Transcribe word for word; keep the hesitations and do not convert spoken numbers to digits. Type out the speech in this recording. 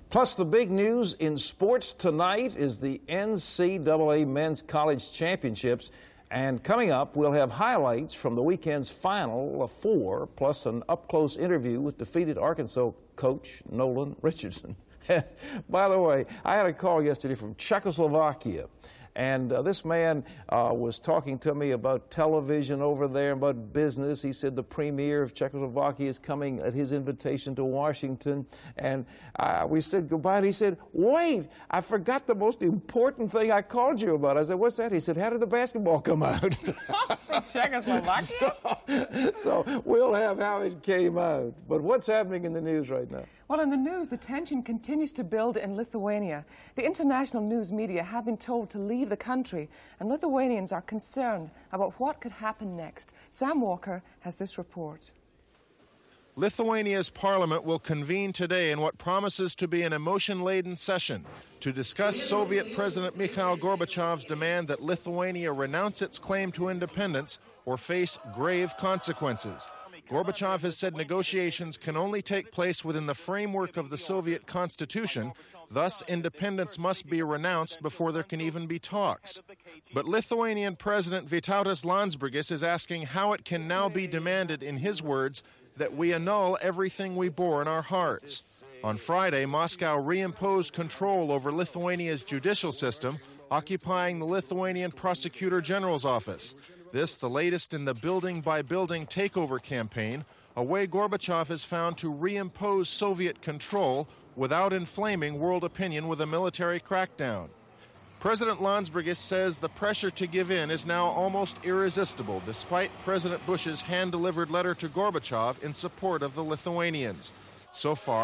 Plus, the big news in sports tonight is the N C double A Men's College Championships. And coming up, we'll have highlights from the weekend's final of four, plus an up-close interview with defeated Arkansas coach Nolan Richardson. By the way, I had a call yesterday from Czechoslovakia. And uh, this man uh, was talking to me about television over there, about business. He said the premier of Czechoslovakia is coming at his invitation to Washington. And uh, we said goodbye, and he said, wait, I forgot the most important thing I called you about. I said, what's that? He said, how did the basketball come out? From Czechoslovakia? so, so we'll have how it came out. But what's happening in the news right now? Well, in the news, the tension continues to build in Lithuania. The international news media have been told to leave the country, and Lithuanians are concerned about what could happen next. Sam Walker has this report. Lithuania's parliament will convene today in what promises to be an emotion-laden session to discuss Soviet President Mikhail Gorbachev's demand that Lithuania renounce its claim to independence or face grave consequences. Gorbachev has said negotiations can only take place within the framework of the Soviet Constitution, thus independence must be renounced before there can even be talks. But Lithuanian President Vytautas Landsbergis is asking how it can now be demanded, in his words, that we annul everything we bore in our hearts. On Friday, Moscow reimposed control over Lithuania's judicial system, occupying the Lithuanian Prosecutor General's office. This, the latest in the building-by-building takeover campaign, a way Gorbachev has found to reimpose Soviet control without inflaming world opinion with a military crackdown. President Landsbergis says the pressure to give in is now almost irresistible, despite President Bush's hand-delivered letter to Gorbachev in support of the Lithuanians. So far,